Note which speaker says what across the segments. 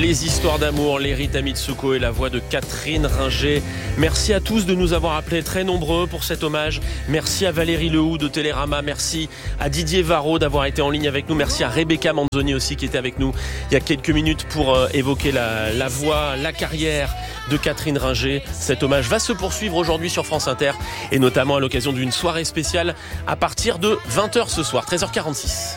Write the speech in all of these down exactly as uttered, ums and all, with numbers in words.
Speaker 1: Les histoires d'amour, les Rita Mitsuko et la voix de Catherine Ringer. Merci à tous de nous avoir appelés très nombreux pour cet hommage. Merci à Valérie Lehoux de Télérama. Merci à Didier Varro d'avoir été en ligne avec nous. Merci à Rebecca Manzoni aussi qui était avec nous il y a quelques minutes pour euh, évoquer la, la voix, la carrière de Catherine Ringer. Cet hommage va se poursuivre aujourd'hui sur France Inter et notamment à l'occasion d'une soirée spéciale à partir de vingt heures ce soir, treize heures quarante-six.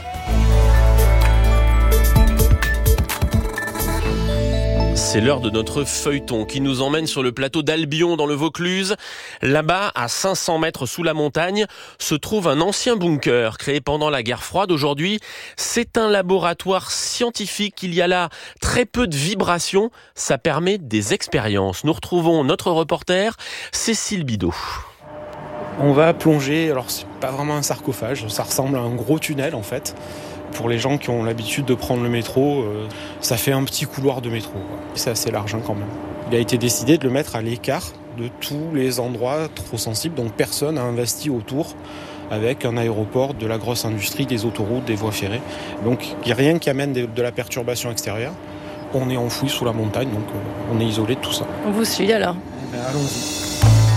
Speaker 1: C'est l'heure de notre feuilleton qui nous emmène sur le plateau d'Albion dans le Vaucluse. Là-bas, à cinq cents mètres sous la montagne, se trouve un ancien bunker créé pendant la guerre froide. Aujourd'hui, c'est un laboratoire scientifique. Il y a là très peu de vibrations. Ça permet des expériences. Nous retrouvons notre reporter, Cécile Bidot.
Speaker 2: On va plonger, alors c'est pas vraiment un sarcophage, ça ressemble à un gros tunnel en fait. Pour les gens qui ont l'habitude de prendre le métro, euh, ça fait un petit couloir de métro. Quoi. C'est assez large hein, quand même. Il a été décidé de le mettre à l'écart de tous les endroits trop sensibles, donc personne n'a investi autour avec un aéroport, de la grosse industrie, des autoroutes, des voies ferrées. Donc il n'y a rien qui amène de, de la perturbation extérieure. On est enfoui sous la montagne, donc euh, on est isolé de tout ça.
Speaker 3: On vous suit alors.
Speaker 2: Eh ben, allons-y.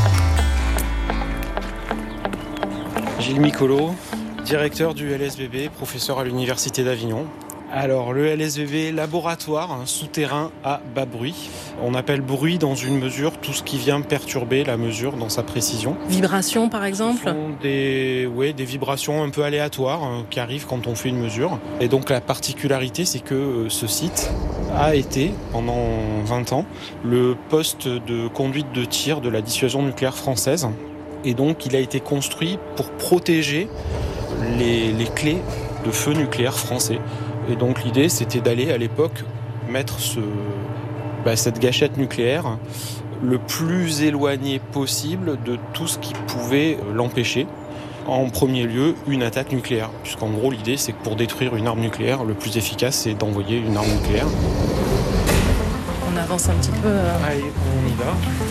Speaker 2: Gilles Micolo, directeur du L S V B, professeur à l'Université d'Avignon. Alors, le L S V B, laboratoire hein, souterrain à bas bruit. On appelle bruit dans une mesure tout ce qui vient perturber la mesure dans sa précision.
Speaker 3: Vibrations, par exemple ?
Speaker 2: Ce sont des, ouais, des vibrations un peu aléatoires hein, qui arrivent quand on fait une mesure. Et donc, la particularité, c'est que euh, ce site a été, pendant vingt ans, le poste de conduite de tir de la dissuasion nucléaire française. Et donc, il a été construit pour protéger Les, les clés de feu nucléaire français. Et donc l'idée c'était d'aller à l'époque mettre ce, bah, cette gâchette nucléaire le plus éloigné possible de tout ce qui pouvait l'empêcher. En premier lieu, une attaque nucléaire. Puisqu'en gros l'idée c'est que pour détruire une arme nucléaire, le plus efficace c'est d'envoyer une arme nucléaire.
Speaker 3: On avance un petit peu. Euh...
Speaker 2: Allez, on y va.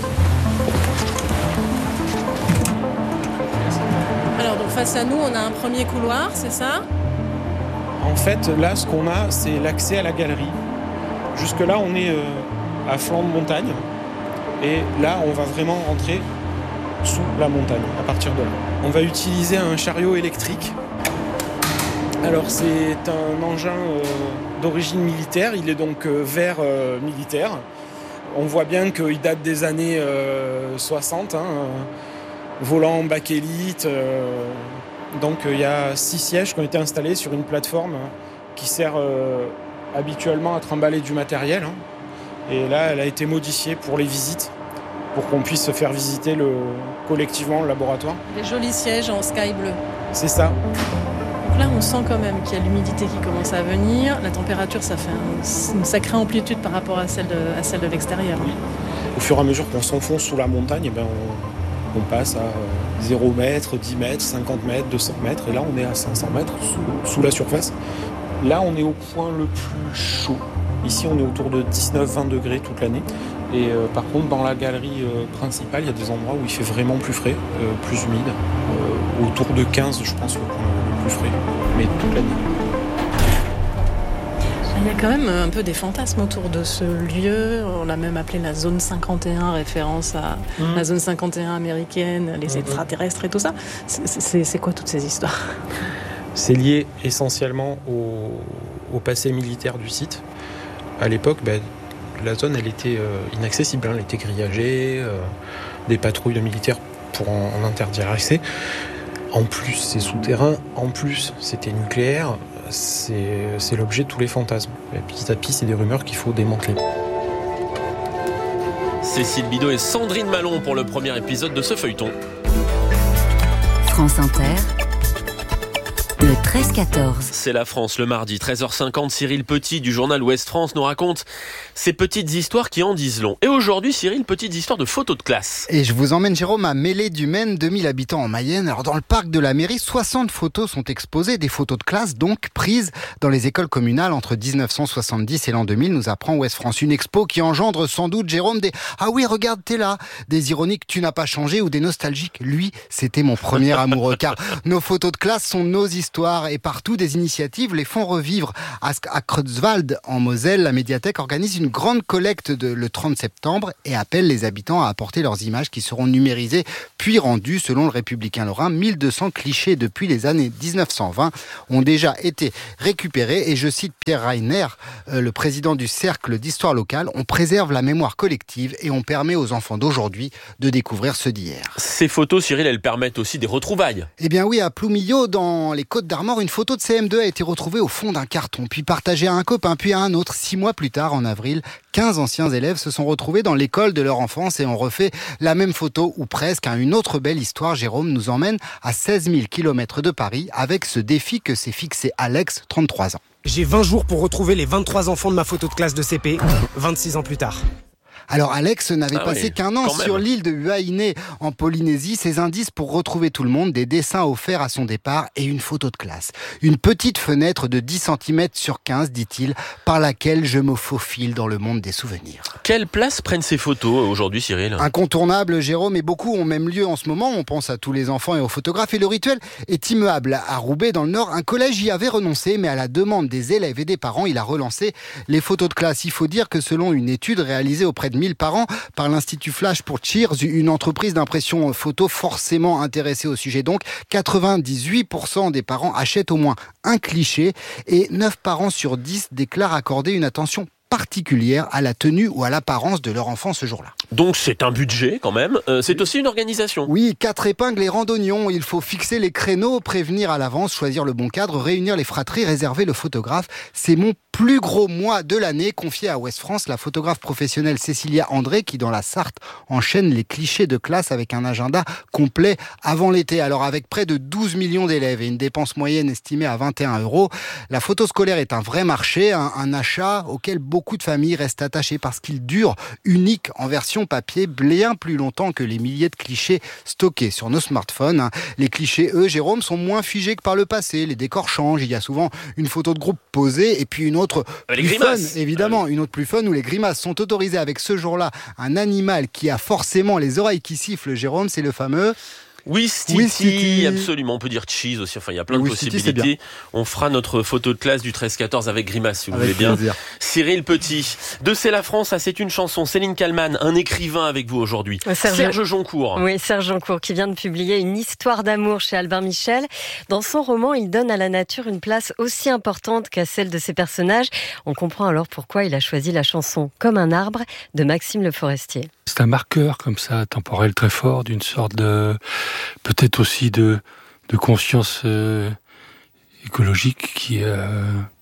Speaker 3: Alors donc face à nous, on a un premier couloir, c'est ça ?
Speaker 2: En fait, là, ce qu'on a, c'est l'accès à la galerie. Jusque-là, on est euh, à flanc de montagne. Et là, on va vraiment rentrer sous la montagne, à partir de là. On va utiliser un chariot électrique. Alors, c'est un engin euh, d'origine militaire. Il est donc euh, vert euh, militaire. On voit bien qu'il date des années euh, soixante. Hein, euh, volant bakélite. Euh, donc il euh, y a six sièges qui ont été installés sur une plateforme qui sert euh, habituellement à trimballer du matériel. Hein. Et là, elle a été modifiée pour les visites, pour qu'on puisse se faire visiter le, collectivement le laboratoire.
Speaker 3: Des jolis sièges en sky bleu.
Speaker 2: C'est ça.
Speaker 3: Donc là, on sent quand même qu'il y a l'humidité qui commence à venir. La température, ça fait un, une sacrée amplitude par rapport à celle de, à celle de l'extérieur.
Speaker 2: Oui. Au fur et à mesure qu'on s'enfonce sous la montagne, eh ben on, on passe à zéro mètre, dix mètres, cinquante mètres, deux cents mètres. Et là, on est à cinq cents mètres sous, sous la surface. Là, on est au point le plus chaud. Ici, on est autour de dix-neuf à vingt degrés toute l'année. Et euh, par contre, dans la galerie euh, principale, il y a des endroits où il fait vraiment plus frais, euh, plus humide. Euh, autour de quinze, je pense, le point le plus frais. Mais toute l'année.
Speaker 3: Il y a quand même un peu des fantasmes autour de ce lieu. On l'a même appelé la zone cinquante et un, référence à mmh. la zone cinquante et un américaine, les extraterrestres et tout ça. C'est, c'est, c'est quoi toutes ces histoires ?
Speaker 2: C'est lié essentiellement au, au passé militaire du site. À l'époque, ben, la zone elle était euh, inaccessible, hein, elle était grillagée, euh, des patrouilles de militaires pour en, en interdire l'accès. En plus, c'est souterrain, en plus, c'était nucléaire, c'est, c'est l'objet de tous les fantasmes. Et petit à petit, c'est des rumeurs qu'il faut démanteler.
Speaker 1: Cécile Bidot et Sandrine Malon pour le premier épisode de ce feuilleton.
Speaker 4: France Inter. Le treize quatorze.
Speaker 1: C'est la France le mardi, treize heures cinquante. Cyril Petit du journal Ouest France nous raconte ces petites histoires qui en disent long. Et aujourd'hui, Cyril, petite histoire de photos de classe.
Speaker 5: Et je vous emmène, Jérôme, à Mêlée-du-Maine, deux mille habitants en Mayenne. Alors, dans le parc de la mairie, soixante photos sont exposées, des photos de classe, donc prises dans les écoles communales entre dix-neuf cent soixante-dix et l'an deux mille, nous apprend Ouest France. Une expo qui engendre sans doute, Jérôme, des « Ah oui, regarde, t'es là », des ironiques « Tu n'as pas changé » ou des nostalgiques « Lui, c'était mon premier amoureux ». Car nos photos de classe sont nos histoires. Loire et partout, des initiatives les font revivre. À Creutzwald, en Moselle, la médiathèque organise une grande collecte de, le trente septembre et appelle les habitants à apporter leurs images qui seront numérisées puis rendues. Selon le Républicain Lorrain, mille deux cents clichés depuis les années dix-neuf cent vingt ont déjà été récupérés. Et je cite Pierre Reiner, euh, le président du Cercle d'histoire locale, on préserve la mémoire collective et on permet aux enfants d'aujourd'hui de découvrir ceux d'hier.
Speaker 1: Ces photos, Cyril, elles permettent aussi des retrouvailles.
Speaker 5: Eh bien oui, à Ploumillot, dans les Côtes-d'Armor, une photo de C M deux a été retrouvée au fond d'un carton, puis partagée à un copain, puis à un autre. Six mois plus tard, en avril, quinze anciens élèves se sont retrouvés dans l'école de leur enfance et ont refait la même photo, ou presque. Une autre belle histoire, Jérôme, nous emmène à seize mille kilomètres de Paris avec ce défi que s'est fixé Alex, trente-trois ans.
Speaker 6: J'ai vingt jours pour retrouver les vingt-trois enfants de ma photo de classe de C P, vingt-six ans plus tard.
Speaker 5: Alors Alex n'avait
Speaker 1: ah
Speaker 5: passé
Speaker 1: oui,
Speaker 5: qu'un an sur l'île de Huaïné en Polynésie. Ses indices pour retrouver tout le monde, des dessins offerts à son départ et une photo de classe. Une petite fenêtre de dix centimètres sur quinze, dit-il, par laquelle je me faufile dans le monde des souvenirs.
Speaker 1: Quelle place prennent ces photos aujourd'hui, Cyril ?
Speaker 5: Incontournable, Jérôme, et beaucoup ont même lieu en ce moment. On pense à tous les enfants et aux photographes. Et le rituel est immuable. À Roubaix, dans le Nord, un collège y avait renoncé, mais à la demande des élèves et des parents, il a relancé les photos de classe. Il faut dire que selon une étude réalisée auprès de mille parents par l'Institut Flash pour Cheers, une entreprise d'impression photo forcément intéressée au sujet. Donc, quatre-vingt-dix-huit pour cent des parents achètent au moins un cliché et neuf parents sur dix déclarent accorder une attention particulière à la tenue ou à l'apparence de leur enfant ce jour-là.
Speaker 1: Donc c'est un budget quand même, euh, c'est aussi une organisation.
Speaker 5: Oui, quatre épingles et randonnions, il faut fixer les créneaux, prévenir à l'avance, choisir le bon cadre, réunir les fratries, réserver le photographe. C'est mon plus gros mois de l'année, confié à Ouest France la photographe professionnelle Cécilia André, qui dans la Sarthe enchaîne les clichés de classe avec un agenda complet avant l'été. Alors avec près de douze millions d'élèves et une dépense moyenne estimée à vingt et un euros, la photo scolaire est un vrai marché, un, un achat auquel beaucoup Beaucoup de familles restent attachées parce qu'il dure unique en version papier bien plus longtemps que les milliers de clichés stockés sur nos smartphones. Les clichés, eux, Jérôme, sont moins figés que par le passé. Les décors changent. Il y a souvent une photo de groupe posée et puis une autre
Speaker 1: les
Speaker 5: plus
Speaker 1: grimaces.
Speaker 5: fun, évidemment, une autre plus fun où les grimaces sont autorisées avec ce jour-là. Un animal qui a forcément les oreilles qui sifflent, Jérôme, c'est le fameux...
Speaker 1: Ouistiti, absolument, on peut dire cheese aussi, enfin il y a plein de
Speaker 5: Ouistiti,
Speaker 1: possibilités. On fera notre photo de classe du treize quatorze avec grimace si vous
Speaker 5: avec
Speaker 1: voulez bien.
Speaker 5: Plaisir.
Speaker 1: Cyril Petit, de C'est la France à C'est une chanson, Céline Kallmann, un écrivain avec vous aujourd'hui.
Speaker 7: Serge,
Speaker 1: Serge Joncourt.
Speaker 7: Oui, Serge Joncourt qui vient de publier une histoire d'amour chez Albin Michel. Dans son roman, il donne à la nature une place aussi importante qu'à celle de ses personnages. On comprend alors pourquoi il a choisi la chanson Comme un arbre de Maxime Le Forestier.
Speaker 8: C'est un marqueur comme ça, temporel très fort, d'une sorte de, peut-être aussi de, de conscience euh, écologique qui, euh,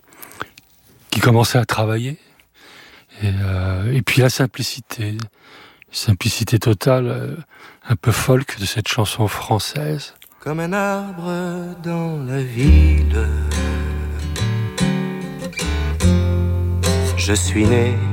Speaker 8: qui commençait à travailler. Et, euh, et puis la simplicité, simplicité totale, euh, un peu folk de cette chanson française.
Speaker 9: Comme un arbre dans la ville, je suis né